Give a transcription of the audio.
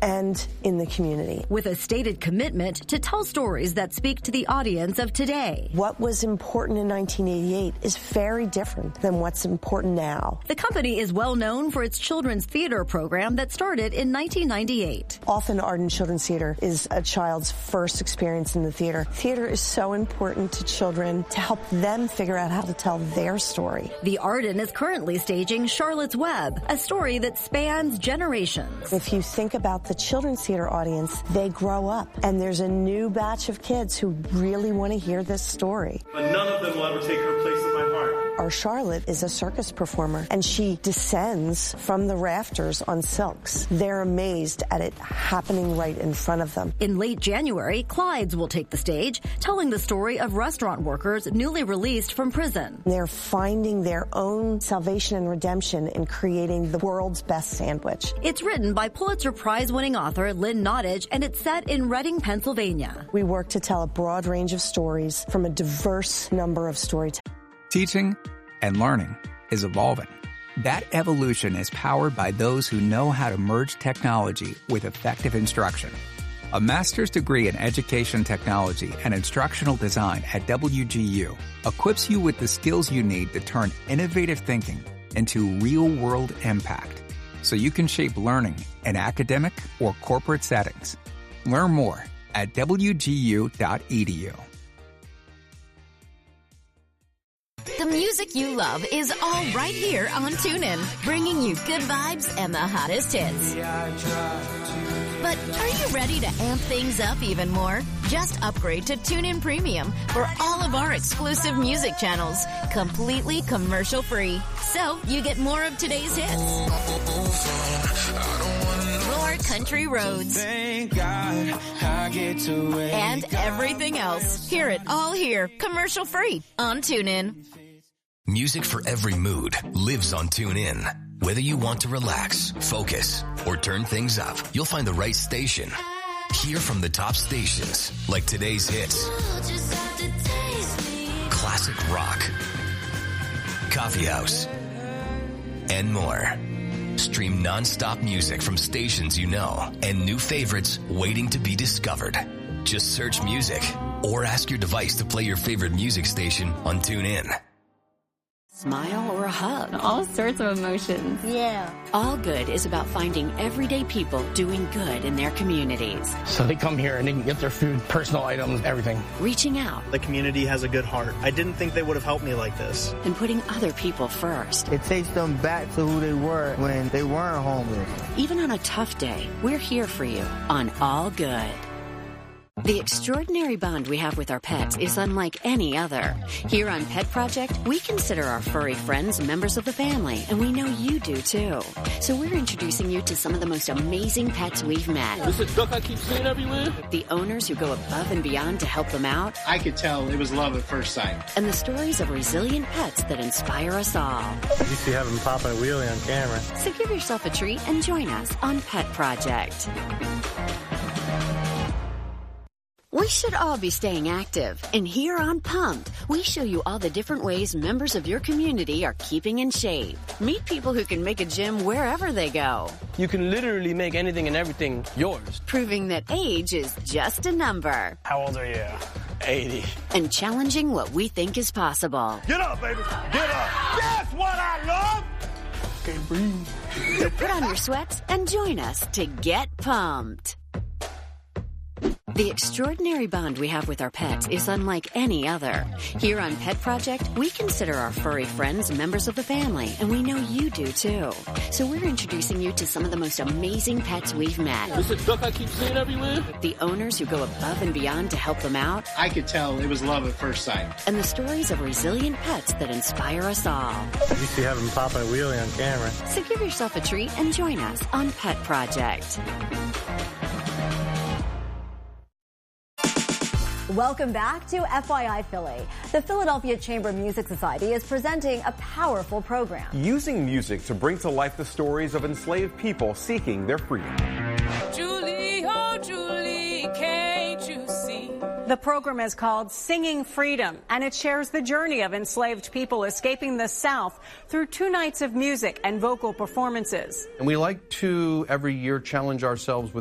and in the community. With a stated commitment to tell stories that speak to the audience of today. What was important in 1988 is very different than what's important now. The company is well known for its children's theater program that started in 1998. Often Arden Children's Theater is a child's first experience in the theater. Theater is so important to children to help them figure out how to tell their story. The Arden is currently staging Charlotte's Web, a story that spans generations. If you think about the children's theater audience, they grow up, and there's a new batch of kids who really want to hear this story. But none of them will ever take her place in my heart. Our Charlotte is a circus performer, and she descends from the rafters on silks. They're amazed at it happening right in front of them. In late January, Clyde's will take the stage, telling the story of restaurant workers newly released from prison. They're finding their own salvation and redemption in creating the world's best sandwich. It's written by Pulitzer Prize-winning author Lynn Nottage, and it's set in Reading, Pennsylvania. We work to tell a broad range of stories from a diverse number of storytellers. Teaching and learning is evolving. That evolution is powered by those who know how to merge technology with effective instruction. A master's degree in education technology and instructional design at WGU equips you with the skills you need to turn innovative thinking into real-world impact, so you can shape learning in academic or corporate settings. Learn more at wgu.edu. The music you love is all right here on TuneIn, bringing you good vibes and the hottest hits. But are you ready to amp things up even more? Just upgrade to TuneIn Premium for all of our exclusive music channels, completely commercial-free. So you get more of today's hits, more country roads, thank God I get to and everything else. Hear it all here, commercial-free on TuneIn. Music for every mood lives on TuneIn. Whether you want to relax, focus, or turn things up, you'll find the right station. Hear from the top stations, like today's hits, classic rock, coffee house, and more. Stream non-stop music from stations you know and new favorites waiting to be discovered. Just search music or ask your device to play your favorite music station on TuneIn. Smile or a hug. All sorts of emotions. Yeah. All Good is about finding everyday people doing good in their communities. So they come here and they can get their food, personal items, everything. Reaching out. The community has a good heart. I didn't think they would have helped me like this. And putting other people first. It takes them back to who they were when they weren't homeless. Even on a tough day, we're here for you on All Good. The extraordinary bond we have with our pets is unlike any other. Here on Pet Project, we consider our furry friends members of the family, and we know you do too. So we're introducing you to some of the most amazing pets we've met. This is a duck I keep seeing everywhere. The owners who go above and beyond to help them out. I could tell it was love at first sight. And the stories of resilient pets that inspire us all. You see having Papa and Wheelie on camera. So give yourself a treat and join us on Pet Project. We should all be staying active. And here on Pumped, we show you all the different ways members of your community are keeping in shape. Meet people who can make a gym wherever they go. You can literally make anything and everything yours. Proving that age is just a number. How old are you? 80. And challenging what we think is possible. Get up, baby. Get up. That's what I love. Okay, breathe. So put on your sweats and join us to get pumped. The extraordinary bond we have with our pets is unlike any other. Here on Pet Project, we consider our furry friends members of the family, and we know you do too. So we're introducing you to some of the most amazing pets we've met. This is a duck I keep seeing everywhere. The owners who go above and beyond to help them out. I could tell it was love at first sight. And the stories of resilient pets that inspire us all. You see having Papa and Wheelie on camera. So give yourself a treat and join us on Pet Project. Welcome back to FYI Philly. The Philadelphia Chamber Music Society is presenting a powerful program. Using music to bring to life the stories of enslaved people seeking their freedom. Julie, oh Julie, can't you see? The program is called Singing Freedom, and it shares the journey of enslaved people escaping the South through 2 nights of music and vocal performances. And we like to, every year, challenge ourselves with